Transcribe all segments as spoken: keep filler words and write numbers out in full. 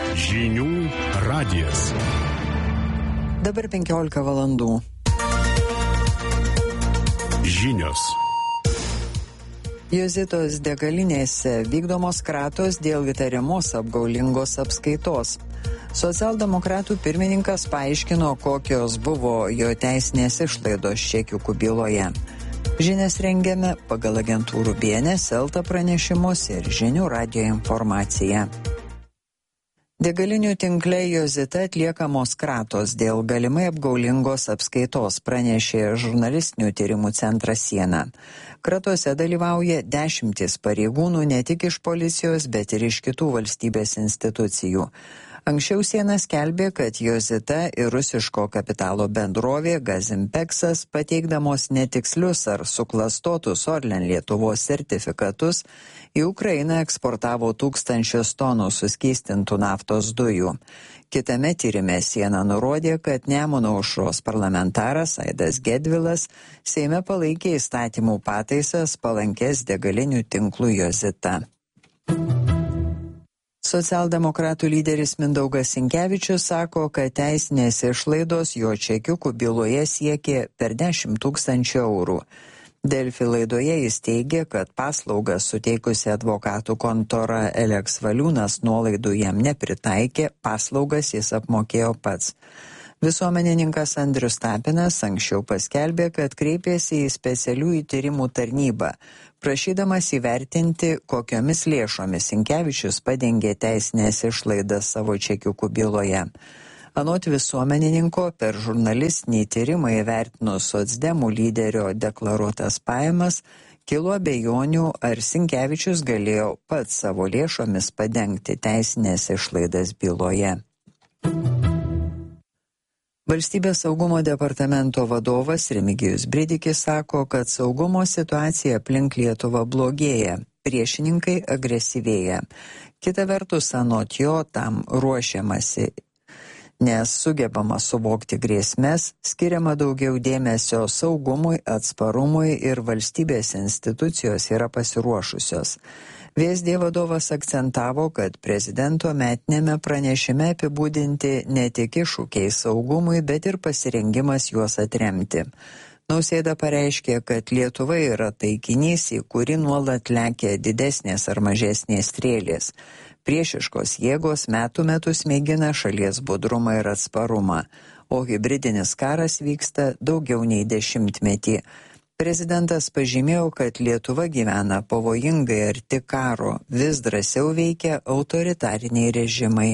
Žinių radijas. Dabar penkiolika valandų. Žinios. Jozitos degalinėse vykdomos kratos dėl įtariamos apgaulingos apskaitos. Socialdemokratų pirmininkas paaiškino, kokios buvo jo teisinės išlaidos čekiukų byloje. Žinias rengiame pagal agentūrų B N S, Elta pranešimus ir Žinių radijo informaciją. Degalinių tinkle Jozita atliekamos kratos dėl galimai apgaulingos apskaitos, pranešė žurnalistinių tyrimų centras Siena. Kratose dalyvauja dešimtis pareigūnų ne tik iš policijos, bet ir iš kitų valstybės institucijų. Anksčiau Siena skelbė, kad Jozita ir rusiško kapitalo bendrovė Gazimpeksas, pateikdamos netikslius ar suklastotus Orlen Lietuvos sertifikatus, į Ukrainą eksportavo tūkstančius tonų suskystintų naftos dujų. Kitame tyrime Siena nurodė, kad Nemuno aušros parlamentaras Aidas Gedvilas Seime palaikė įstatymų pataisas palankės degalinių tinklų Jozita. Socialdemokratų lyderis Mindaugas Sinkevičius sako, kad teisinės išlaidos jo čekiukų byloje siekė per dešimt tūkstančių eurų. Delfi laidoje jis teigė, kad paslaugas suteikusi advokatų kontora Eleks Valiūnas nuolaidų jam nepritaikė, paslaugas jis apmokėjo pats. Visuomenininkas Andrius Tapinas anksčiau paskelbė, kad kreipėsi į specialiųjų tyrimų tarnybą, prašydamas įvertinti, kokiomis lėšomis Sinkevičius padengė teisinės išlaidas savo čekiukų byloje. Anot visuomenininko, per žurnalistinį tyrimą įvertinus socdemų lyderio deklaruotas pajamas, kilo abejonių, ar Sinkevičius galėjo pats savo lėšomis padengti teisinės išlaidas byloje. Valstybės saugumo departamento vadovas Remigijus Bridikis sako, kad saugumo situacija aplink Lietuvą blogėja, priešininkai agresyvėja. Kita vertus, anot jo, tam ruošiamasi, nes sugebama suvokti grėsmes, skiriama daugiau dėmesio saugumui, atsparumui ir valstybės institucijos yra pasiruošusios. V S D vadovas akcentavo, kad prezidento metinėme pranešime apibūdinti ne tik iššūkiai saugumui, bet ir pasirengimas juos atremti. Nausėda pareiškė, kad Lietuva yra taikinys, į kurį nuolat lekia didesnės ar mažesnės strėlės. Priešiškos jėgos metų metus mėgina šalies budrumą ir atsparumą, o hybridinis karas vyksta daugiau nei dešimtmetį. Prezidentas pažymėjo, kad Lietuva gyvena pavojingai arti karo, vis drąsiau veikia autoritariniai režimai.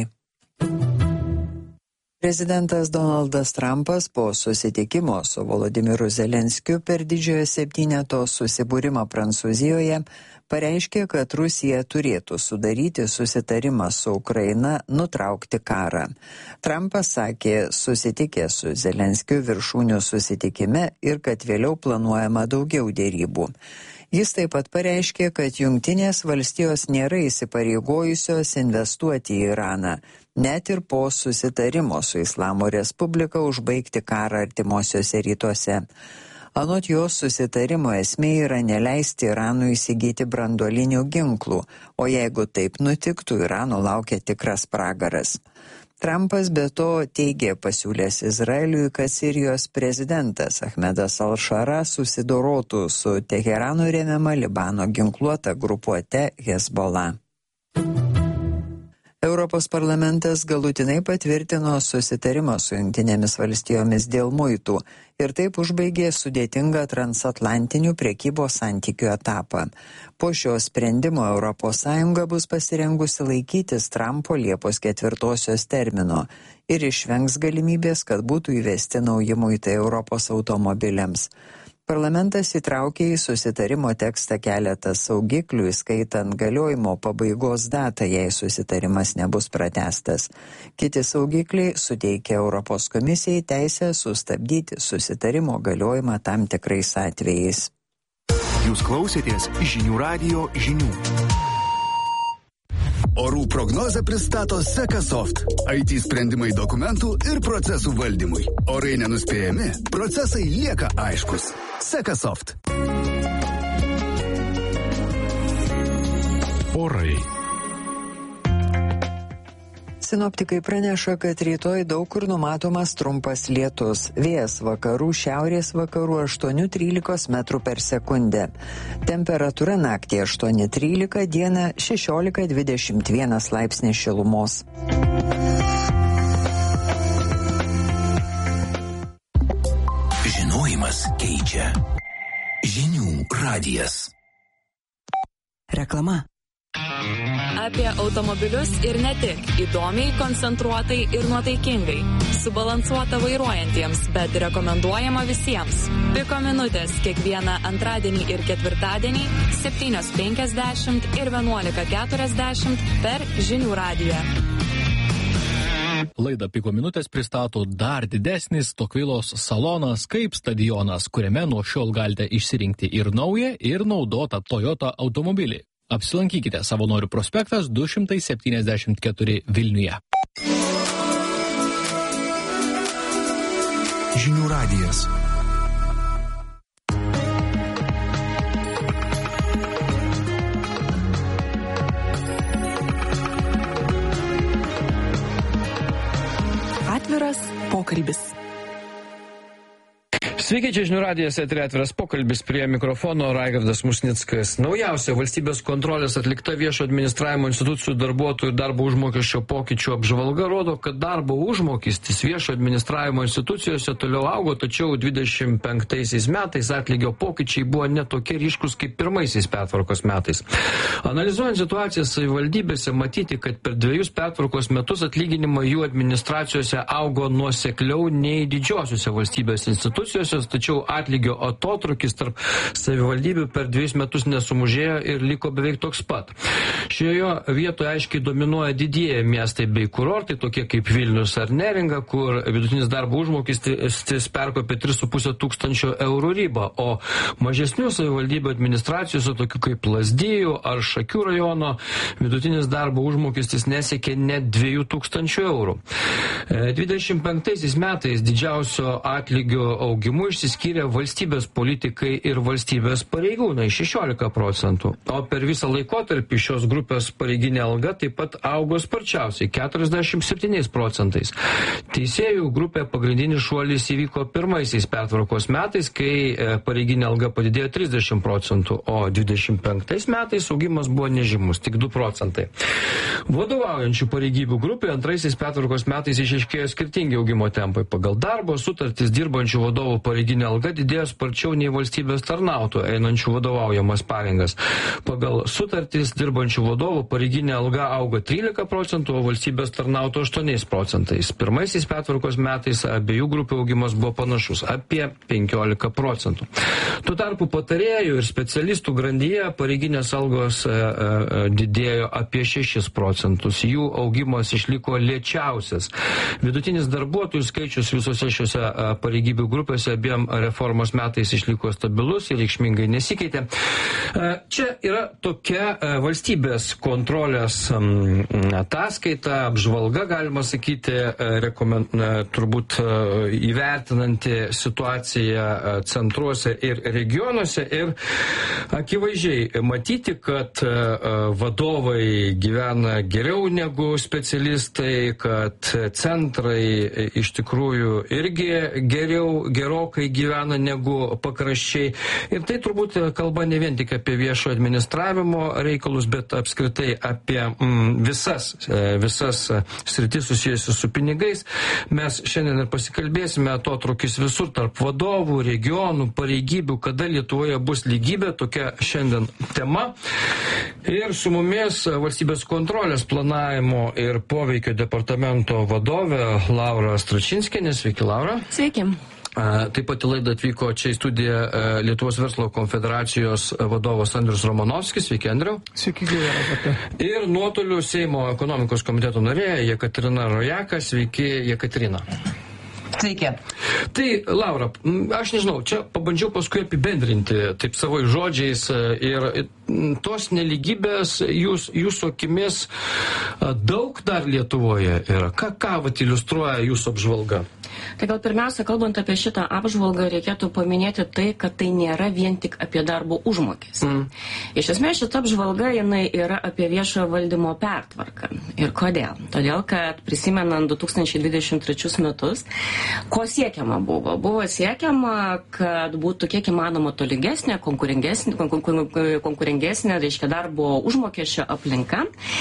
Prezidentas Donaldas Trumpas po susitikimo su Volodimiru Zelenskiu per didžiojo septyneto susibūrimą Prancūzijoje pareiškė, kad Rusija turėtų sudaryti susitarimą su Ukraina nutraukti karą. Trumpas sakė, susitikė su Zelenskiu viršūnių susitikime ir kad vėliau planuojama daugiau dėrybų. Jis taip pat pareiškė, kad Jungtinės valstijos nėra įsipareigojusios investuoti į Iraną, net ir po susitarimo su Islamo Respublika užbaigti karą artimuosiuose rytuose. Anot jos susitarimo esmė yra neleisti Iranui įsigyti branduolinių ginklų, o jeigu taip nutiktų, Irano laukia tikras pragaras. Trumpas be to teigė pasiūlęs Izraeliui, kad Sirijos prezidentas Ahmedas al-Šara susidorotų su Teherano remiama Libano ginkluota grupuote Hezbollah. Europos parlamentas galutinai patvirtino susitarimą su Jungtinėmis valstijomis dėl muitų ir taip užbaigė sudėtingą transatlantinių prekybos santykių etapą. Po šio sprendimo Europos Sąjunga bus pasirengusi laikytis Trumpo Liepos ketvirtosios termino ir išvengs galimybės, kad būtų įvesti nauji muitai Europos automobiliams. Parlamentas įtraukė į susitarimo tekstą keletą saugiklių, įskaitant galiojimo pabaigos datą, jei susitarimas nebus pratęstas. Kiti saugikliai suteikia Europos komisijai teisę sustabdyti susitarimo galiojimą tam tikrais atvejais. Jūs klausėtės Žinių radijo žinių. Orų prognozę pristato Sekasoft. I T sprendimai dokumentų ir procesų valdymui. Orai nenuspėjami, procesai lieka aiškus. Sekasoft. Orai. Sinoptikai praneša, kad rytoj daug kur numatomas trumpas lietus. Vėjas vakarų, šiaurės vakarų aštuoni trylika metrų per sekundę. Temperatūra naktį aštuoni trylika, dieną šešiolika dvidešimt vienas laipsnis šilumos. Žinojimas keičia. Žinių radijas. Reklama. Apie automobilius ir ne tik. Įdomiai, koncentruotai ir nuotaikingai. Subalansuota vairuojantiems, bet rekomenduojama visiems. Piko minutės kiekvieną antradienį ir ketvirtadienį septynios penkiasdešimt ir vienuolika keturiasdešimt per Žinių radiją. Laidą Piko minutės pristato dar didesnis Tokvilos salonas kaip stadionas, kuriame nuo šiol galite išsirinkti ir naują, ir naudotą Toyota automobilį. Apsilankykite Savanorių prospektas du šimtai septyniasdešimt keturi Vilniuje. Žinių radijas. Atviras pokalbis. Sveiki, čia Žinių radijas, eteryje atviras pokalbis, prie mikrofono Raigardas Musnickas. Naujausia valstybės kontrolės atlikta viešo administravimo institucijų darbuotojų ir darbo užmokesčio pokyčių apžvalga rodo, kad darbo užmokestis viešo administravimo institucijose toliau augo, tačiau dvidešimt penktaisiais metais atlygio pokyčiai buvo netokie ryškus kaip pirmaisiais pertvarkos metais. Analizuojant situaciją savivaldybėse, matyti, kad per dviejus pertvarkos metus atlyginimai jų administracijose augo nuosekliau nei didžiosiuose valstybės institucijose, tačiau atlygio atotrūkis tarp savivaldybių per dviejus metus nesumažėjo ir liko beveik toks pat. Šioje vietoje aiškiai dominuoja didieji miestai bei kurortai, tokie kaip Vilnius ar Neringa, kur vidutinis darbo užmokestis perkopė tris su puse tūkstančio eurų ribą, o mažesnių savivaldybių administracijose, tokių kaip Lazdijų ar Šakių rajono, vidutinis darbo užmokestis nesiekė net dviejų tūkstančių eurų. dvidešimt penktaisiais metais didžiausio atlygio augimu išsiskyrė valstybės politikai ir valstybės pareigūnai šešiolika procentų, o per visą laikotarpį šios grupės pareiginė alga taip pat augo sparčiausiai keturiasdešimt septyniais procentais. Teisėjų grupė pagrindinis šuolis įvyko pirmaisiais pertvarkos metais, kai pareiginė alga padidėjo trisdešimt procentų, o dvidešimt penktais metais augimas buvo nežymus, tik du procentai. Vadovaujančių pareigybių grupė antraisiais pertvarkos metais išaiškėjo skirtingi augimo tempai. Pagal darbo sutartis dirbančių vadovų pareiginė alga didėjo sparčiau nei valstybės tarnautojų einančių vadovaujamas pareigas. Pagal sutartis dirbančių vadovų pareiginė alga auga trylika procentų, o valstybės tarnautojų aštuoniais procentais. Pirmaisiais pertvarkos metais abiejų grupių augimas buvo panašus - apie penkiolika procentų. Tuo tarpu patarėjų ir specialistų grandyje pareiginės algos e, e, didėjo apie šešis procentus. Jų augimas išliko lėčiausias. Vidutinis darbuotojų skaičius visose šiuose e, pareigybių grupėse abiem reformos metais išliko stabilus ir reikšmingai nesikeitė. Čia yra tokia valstybės kontrolės ataskaita, apžvalga, galima sakyti, rekomend, turbūt įvertinanti situaciją centruose ir regionuose, ir akivaizdžiai matyti, kad vadovai gyvena geriau negu specialistai, kad centrai iš tikrųjų irgi geriau, gerokai gyvena negu pakraščiai. Ir tai turbūt kalba ne vien tik apie viešo administravimo reikalus, bet apskritai apie mm, visas, visas sritis susijusius su pinigais. Mes šiandien ir pasikalbėsime atotrūkis visur tarp vadovų, regionų, pareigybių, kada Lietuvoje bus lygybė, tokia šiandien tema. Ir su mumis valstybės kontrolės planavimo ir poveikio departamento vadovė Laura Stračinskienė. Sveiki, Laura. Sveiki. Taip pat į laidą atvyko čia į studiją Lietuvos verslo konfederacijos vadovas Andrius Romanovskis. Sveiki, Andriau. Sveiki, gyvena. Ir nuotoliu Seimo ekonomikos komiteto narė Jekaterina Rojaka. Sveiki, Jekaterina. Sveiki. Tai, Laura, aš nežinau, čia pabandžiau paskui apibendrinti taip savai žodžiais ir tos neligybės jūs, jūsų akimis daug dar Lietuvoje yra? Ką, ką vat iliustruoja jūsų apžvalga? Tai gal pirmiausia, kalbant apie šitą apžvalgą, reikėtų paminėti tai, kad tai nėra vien tik apie darbo užmokestį. Mm. Iš esmės, šita apžvalga jinai yra apie viešojo valdymo pertvarką. Ir kodėl? Todėl, kad prisimenant du tūkstančiai dvidešimt trečius metus, ko siekiama buvo? Buvo siekiama, kad būtų kiek įmanoma tolygesnė, konkurengesnė, konkurengesnė, reiškia darbo užmokesčio aplinka.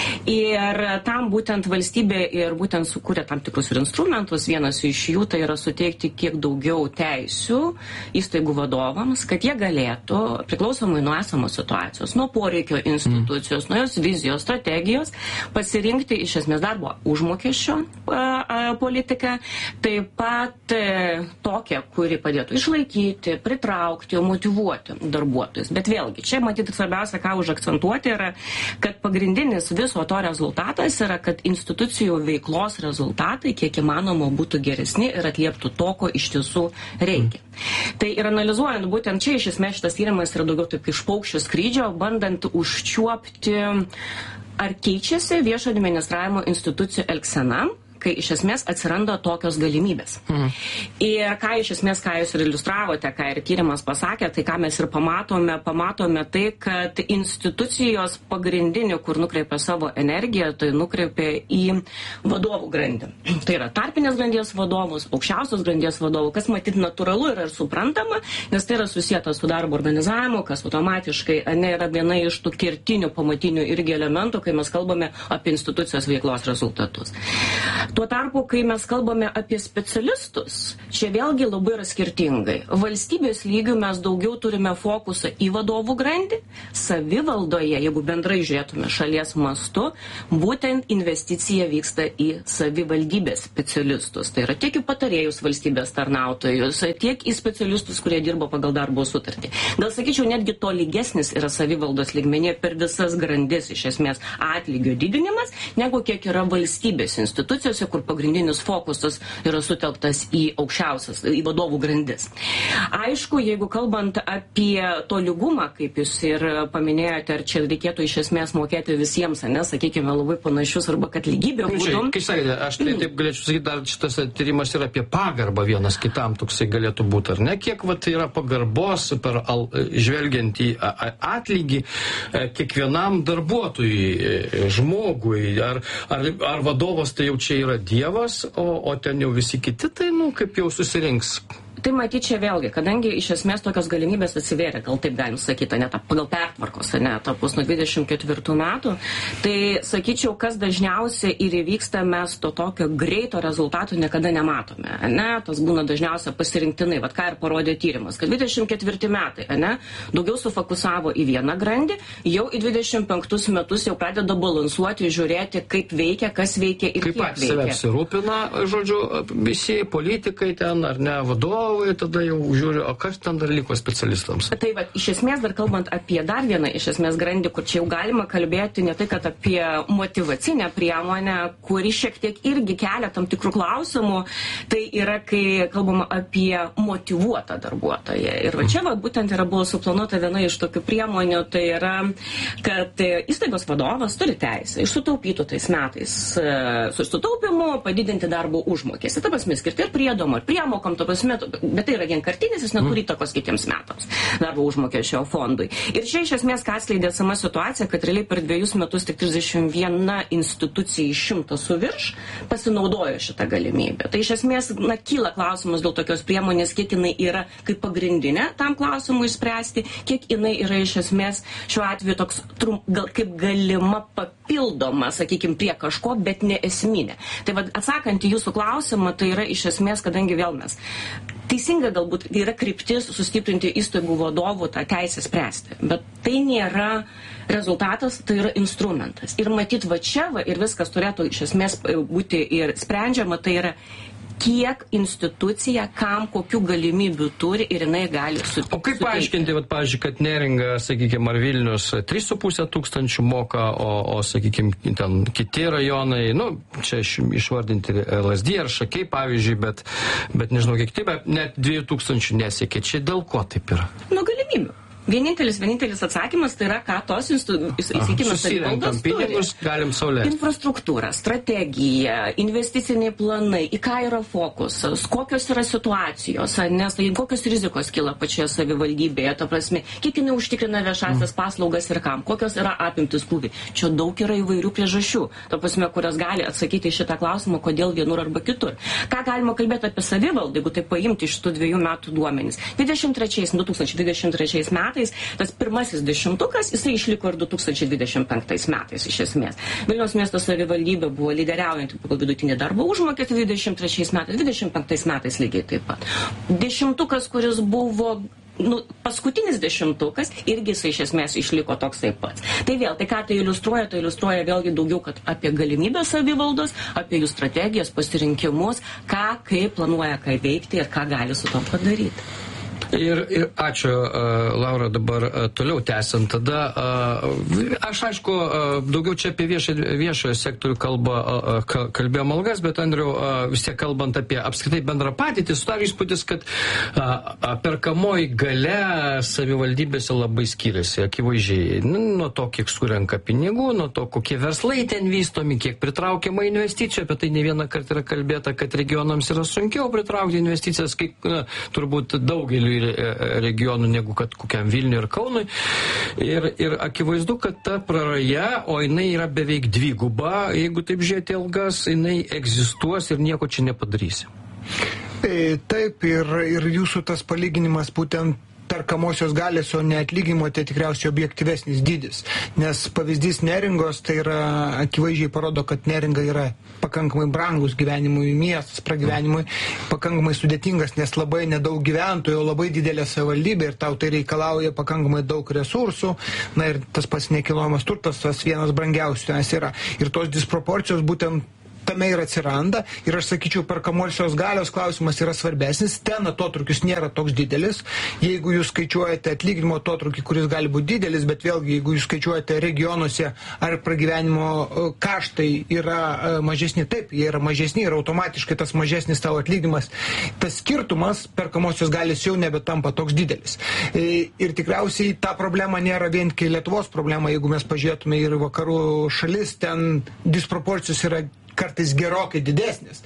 Ir tam būtent valstybė ir būtent sukūrė tam tikrus ir instrumentus. Vienas iš jų tai yra suteikti kiek daugiau teisių įstaigų vadovams, kad jie galėtų, priklausomai nuo esamos situacijos, nuo poreikio institucijos, mm. nuo jos vizijos, strategijos, pasirinkti iš esmės darbo užmokesčio a, a, politiką, taip pat e, tokią, kuri padėtų išlaikyti, pritraukti, motyvuoti darbuotojus. Bet vėlgi, čia matyti svarbiausia, ką užakcentuoti, yra, kad pagrindinis viso to rezultatas yra, kad institucijų veiklos rezultatai kiek įmanoma būtų geresni ir atlieptų to, ko iš tiesų reikia. Mm. Tai ir analizuojant būtent čia, iš esmės šitas tyrimas yra daugiau taip iš paukščio skrydžio, bandant užčiuopti, ar keičiasi viešo administravimo institucijų elgsena, kai iš esmės atsiranda tokios galimybės. Mhm. Ir ką iš esmės, ką jūs ir iliustravote, ką ir tyrimas pasakė, tai ką mes ir pamatome, pamatome tai, kad institucijos pagrindinių, kur nukreipia savo energiją, tai nukreipia į vadovų grandį. Tai yra tarpinės grandies vadovus, aukščiausios grandies vadovų, kas matyt natūralu yra ir suprantama, nes tai yra susijęta su darbo organizavimu, kas automatiškai ne, yra viena iš tų kertinių pamatinių irgi elementų, kai mes kalbame apie institucijos veiklos rezultatus. Tuo tarpu, kai mes kalbame apie specialistus, čia vėlgi labai yra skirtingai. Valstybės lygių mes daugiau turime fokusą į vadovų grandį, savivaldoje, jeigu bendrai žiūrėtume šalies mastu, būtent investicija vyksta į savivaldybės specialistus. Tai yra tiek į patarėjus valstybės tarnautojus, tiek į specialistus, kurie dirbo pagal darbo sutartį. Gal sakyčiau, netgi to lygesnis yra savivaldos lygmenė per visas grandis, iš esmės atlygio didinimas, negu kiek yra valstybės institucijos, kur pagrindinis fokusas yra sutelktas į aukščiausias, į vadovų grandis. Aišku, jeigu kalbant apie tolygumą, kaip jūs ir paminėjote, ar čia reikėtų iš esmės mokėti visiems, ne, sakykime, labai panašius, arba kad lygybė būtų. Kaip sakėte, aš tai taip galėčiau sakyti, dar šitas tyrimas yra apie pagarbą vienas kitam, toksai galėtų būti, ar ne? Kiek vat yra pagarbos per al, žvelgiant į atlygį kiekvienam darbuotojui, žmogui, ar, ar, ar vadovas tai jau čia yra Dievas, o, o ten jau visi kiti, tai, nu, kaip jau susirinks. Tai matyti čia vėlgi, kadangi iš esmės tokios galimybės atsivėrė, gal taip galim sakyti, ne, ta, pagal pertvarkos, ne, tapus nuo dvidešimt ketvirtų metų, tai sakyčiau, kas dažniausiai ir įvyksta, mes to tokio greito rezultato niekada nematome, ne, tas būna dažniausiai pasirinktinai, vat ką ir parodė tyrimas, kad dvidešimt ketvirti metai, ne, daugiau sufokusavo į vieną grandį, jau į dvidešimt penktus metus jau pradeda balansuoti, žiūrėti, kaip veikia, kas veikia ir kaip kiek veikia. Kaip apsirūpina, žodžiu, visi politikai ten, ar ne, vadovai, tada jau žiūriu, o kas ten dar liko specialistams? Tai va, iš esmės dar kalbant apie dar vieną iš esmės grandį, kur čia jau galima kalbėti ne tai, kad apie motyvacinę priemonę, kuri šiek tiek irgi kelia tam tikrų klausimų, tai yra, kai kalbama apie motyvuotą darbuotoją. Ir va čia va, būtent yra buvo suplanuota viena iš tokių priemonių, tai yra, kad įstaigos vadovas turi teisę iš sutaupytų tais metais su sutaupimu padidinti darbo užmokestį. Ta prasme, skirti ir priedom, ar priemokom, ta prasme, bet tai yra vienkartinis, jis neturi įtakos kitiems metams darbo užmokesčio fondui. Ir čia iš esmės, ką atskleidė esama situacija, kad realiai per dviejus metus tik trisdešimt viena institucija iš šimto su virš pasinaudojo šitą galimybę. Tai iš esmės, na, kyla klausimas dėl tokios priemonės, kiek jinai yra kaip pagrindinė tam klausimui išspręsti, kiek jinai yra iš esmės šiuo atveju toks trum, gal, kaip galima papildoma, sakykime, prie kažko, bet ne esminė. Tai vad, atsakant į jūsų klausimą, tai yra iš esmės, kadangi vėl mes teisinga galbūt yra kryptis sustiprinti įstaigų vadovų tą teisę spręsti, bet tai nėra rezultatas, tai yra instrumentas. Ir matyt, va čia va, ir viskas turėtų iš esmės būti ir sprendžiama, tai yra kiek institucija, kam, kokių galimybių turi ir jinai gali suteikti. O kaip paaiškinti, vat, pavyzdžiui, kad Neringa, sakykime, ar Vilnius tris su puse tūkstančių moka, o, o sakykime, ten kiti rajonai, nu, čia išvardinti Lazdijai ar Šakiai, pavyzdžiui, bet, bet nežinau, kiek kiti, bet net dviejų tūkstančių nesiekia. Čia dėl ko taip yra? Nu, galimybių. Vienintelis, vienintelis atsakymas tai yra, ką tos įsikimas savivaldos turi. Galim sau leisti. Infrastruktūra, strategija, investiciniai planai, į ką yra fokusas, kokios yra situacijos, nes tai kokios rizikos kyla pačioje savivaldybėje, ta prasme, kiek jinai užtikrina viešasias paslaugas ir kam, kokios yra apimtis krūviai. Čia daug yra įvairių priežasčių, ta prasme, kurios gali atsakyti į šitą klausimą, kodėl vienur arba kitur. Ką galima kalbėti apie savivaldą, jeigu tai paimti iš tų dviejų metų duomenys. dvidešimt trečiais, du tūkstančiai dvidešimt trečiais metais tas pirmasis dešimtukas, jisai išliko ir du tūkstančiai dvidešimt penktais metais iš esmės. Vilniaus miesto savivaldybė buvo lyderiaujanti pagal vidutinį darbo užmokestį dvidešimt trečiais metais, dvidešimt penktais metais lygiai taip pat. Dešimtukas, kuris buvo nu, paskutinis dešimtukas, irgi jisai iš esmės išliko toks taip pats. Tai vėl, tai ką tai iliustruoja, tai iliustruoja vėlgi daugiau, kad apie galimybę savivaldos, apie jų strategijas, pasirinkimus, ką, kaip planuoja, ką veikti ir ką gali su tom padaryti. Ir, ir ačiū, uh, Laura, dabar uh, toliau tęsiant. Tada uh, aš, aišku, uh, daugiau čia apie viešą, viešojo sektorių kalbą, uh, kalbėjom algas, bet, Andriau, uh, vis tiek kalbant apie apskritai bendrą patirtį, sudarė įspūdis, kad uh, perkamoji galia savivaldybėse labai skiriasi, akivaizdžiai. Nuo to, kiek surenka pinigų, nuo to, kokie verslai ten vystomi, kiek pritraukiama investicijų. Apie tai ne vieną kartą yra kalbėta, kad regionams yra sunkiau pritraukti investicijas, kaip na, turbūt daugelį regionų negu kad kokiam Vilniui ir Kaunui. Ir, ir akivaizdu, kad ta praraja, o jinai yra beveik dviguba, jeigu taip žiūrėti ilgas, jinai egzistuos ir nieko čia nepadarysi. Taip, ir, ir jūsų tas palyginimas būtent perkamosios galės, o ne atlyginimo, tai tikriausiai objektyvesnis dydis. Nes pavyzdys Neringos, tai yra akivaizdžiai parodo, kad Neringa yra pakankamai brangus gyvenimui, miestas pragyvenimui, pakankamai sudėtingas, nes labai nedaug gyventojų, labai didelė savivaldybė ir tau tai reikalauja pakankamai daug resursų. Na ir tas pats nekilnojamas turtas, tas vienas brangiausių tenais yra. Ir tos disproporcijos būtent tame ir atsiranda. Ir aš sakyčiau, perkamosios galios klausimas yra svarbesnis. Ten atotrukis nėra toks didelis. Jeigu jūs skaičiuojate atlyginimo atotrukį, kuris gali būti didelis, bet vėlgi, jeigu jūs skaičiuojate regionuose, ar pragyvenimo kaštai yra mažesni, taip, jie yra mažesni ir automatiškai tas mažesnis tavo atlyginimas, tas skirtumas perkamosios galios jau nebetampa toks didelis. Ir tikriausiai ta problema nėra vien kai Lietuvos problema. Jeigu mes pažiūrėtume ir vakarų šalis, ten disproporcijos yra kartais gerokai didesnis.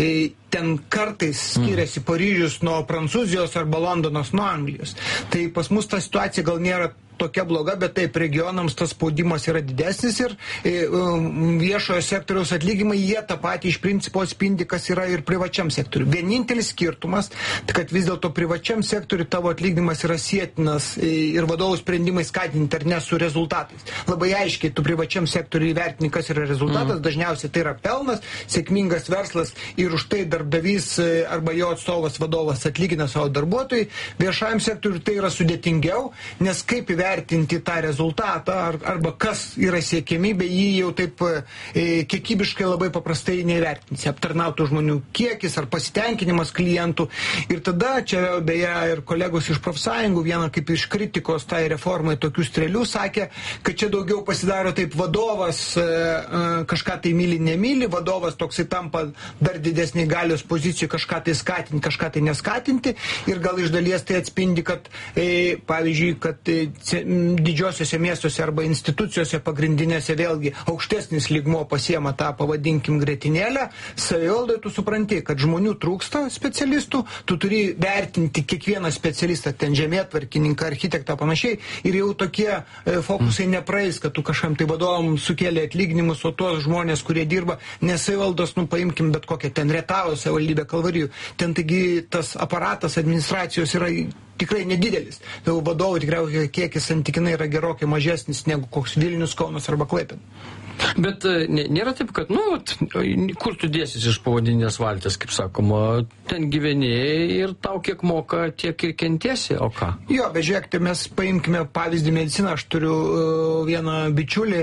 Ten kartais skiriasi Paryžius nuo Prancūzijos arba Londonas nuo Anglijos. Tai pas mus ta situacija gal nėra tokia bloga, bet taip regionams tas spaudimas yra didesnis ir e, viešojo sektoriaus atlyginimai, jie tą patį iš principo spindi, kas yra ir privačiam sektoriui. Vienintelis skirtumas, tai kad vis dėlto privačiam sektoriui tavo atlyginimas yra sietinas e, ir vadovų sprendimai skatinti ar ne su rezultatais. Labai aiškiai tu privačiam sektoriui įvertini, kas yra rezultatas, mm. dažniausiai tai yra pelnas, sėkmingas verslas ir už tai darbdavys e, arba jo atstovas vadovas atlygina savo darbuotojui. Viešajam sektoriui tai yra sudėtingiau, nes kaip įvertinti vertinti tą rezultatą ar, arba kas yra siekiamybė, jį jau taip e, kiekybiškai labai paprastai neįvertinsi. Aptarnautų žmonių kiekis ar pasitenkinimas klientų. Ir tada čia beje ir kolegos iš profsąjungų viena kaip iš kritikos tai reformai tokių strėlių sakė, kad čia daugiau pasidaro taip vadovas e, e, kažką tai myli, nemyli, vadovas toksai tampa dar didesnį galios pozicijų kažką tai skatinti, kažką tai neskatinti ir gal iš dalies tai atspindi, kad e, pavyzdžiui, kad e, didžiosiuose miestuose arba institucijose pagrindinėse vėlgi aukštesnis lygmuo pasiema tą, pavadinkim, grėtinėlę, savivaldai tu supranti, kad žmonių trūksta specialistų, tu turi vertinti kiekvieną specialistą, ten žemėtvarkininką, architektą panašiai, ir jau tokie e, fokusai nepraeis, kad tu kažkam tai vadovam sukėlė atlyginimus, o tuos žmonės, kurie dirba, nes savivaldos, nu paimkim bet kokią ten Rietavo savivaldybę, Kalvarijų, ten taigi tas aparatas administracijos yra tikrai nedidelis. Tai vadovų tikriausiai kiekis santykinai yra gerokai mažesnis negu koks Vilnius, Kaunas arba Klaipėda. Bet nėra taip, kad, nu, kur tu dėsis iš pavadinės valties, kaip sakoma, ten gyveni ir tau kiek moka, tiek ir kentiesi, o ką? Jo, bet žiūrėkite, mes paimkime pavyzdį mediciną, aš turiu uh, vieną bičiulį,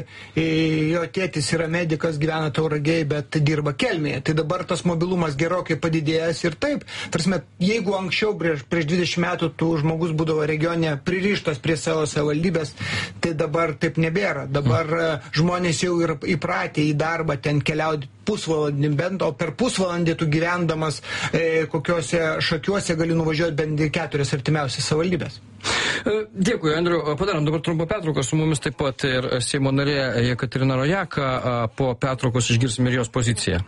jo tėtis yra medikas, gyvena Tauragėj, bet dirba Kelmėje, tai dabar tas mobilumas gerokai padidėjęs ir taip, tarsi, jeigu anksčiau prieš, prieš dvidešimt metų tų žmogus būdavo regione pririštas prie savo savivaldybės, tai dabar taip nebėra, dabar uh, žmonės jau yra įpratę į darbą ten keliauti pusvalandį bent, o per pusvalandį tu gyvendamas e, kokiuose šakiuose gali nuvažiuoti bent keturias artimiausias savivaldybės. Dėkui, Andriu. Padarom dabar trumpą pertrauką. Su mumis taip pat ir Seimo narė Jekaterina Rojaka. Po pertraukos išgirsim ir jos poziciją.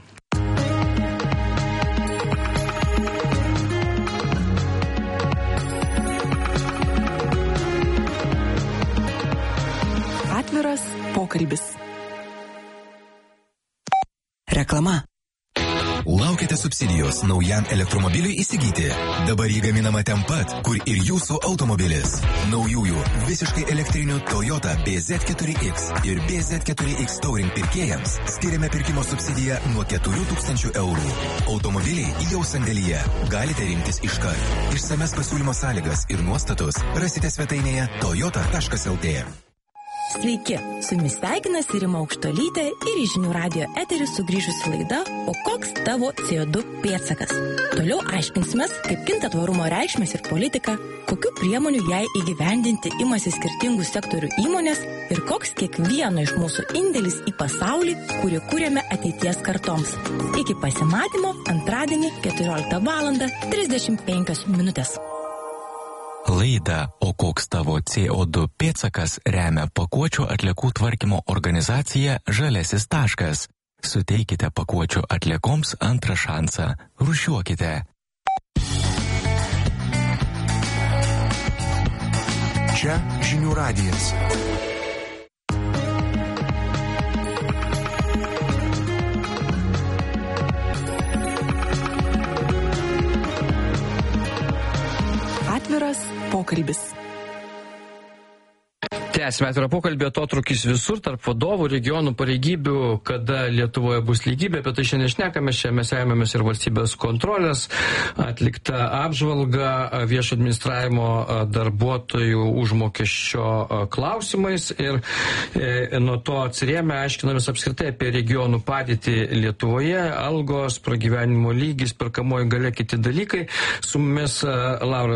Atviras pokalbis. Reklama. Laukite subsidijos naujam elektromobiliui įsigyti. Dabar jį gaminama ten pat, kur ir jūsų automobilis. Naujųjų visiškai elektrinių Toyota B Z keturi X ir B Z keturi X Touring pirkėjams skiriame pirkimo subsidiją nuo keturių tūkstančių eurų. Automobiliai jau sandėlyje. Galite rinktis iškart. Išsames pasiūlymo sąlygas ir nuostatus rasite svetainėje toyota taškas lt. Sveiki, su jumis sveikinasi Rima Aukštuolytė ir į Žinių radijo eterį sugrįžusi laida O koks tavo C O du pėdsakas? Toliau aiškinsimės, kaip kinta tvarumo reikšmės ir politika, kokių priemonių jai įgyvendinti imasi skirtingų sektorių įmonės ir koks kiekvieno iš mūsų indėlis į pasaulį, kurį kūrėme ateities kartoms. Iki pasimatymo antradienį keturioliktą valandą trisdešimt penkios minutės. Laida O koks tavo C O du pėdsakas remia pakuočių atliekų tvarkymo organizacija Žaliasis taškas. Suteikite pakuočių atliekoms antrą šansą. Rūšiuokite. Čia Žinių radijas. Atviras pokalbis. Tęsime atvirą pokalbį, atotrūkis visur tarp vadovų, regionų pareigybių, kada Lietuvoje bus lygybė, apie tai šiandien šnekame, čia mes ėmėmės ir valstybės kontrolės, atlikta apžvalga viešo administravimo darbuotojų užmokesčio klausimais ir e, nuo to atsirėmė aiškinamės apskritai apie regionų padėtį Lietuvoje, algos, pragyvenimo lygis, perkamoji galia, kiti dalykai. Su mumis Lauras